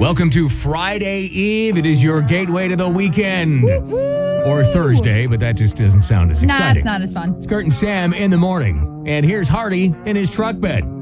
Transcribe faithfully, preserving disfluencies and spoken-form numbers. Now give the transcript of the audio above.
Welcome to Friday Eve. It is your gateway to the weekend. Or Thursday, but that just doesn't sound as Nah, exciting. it's not as fun. It's Kurt and Sam in the morning. And here's Hardy in his truck bed.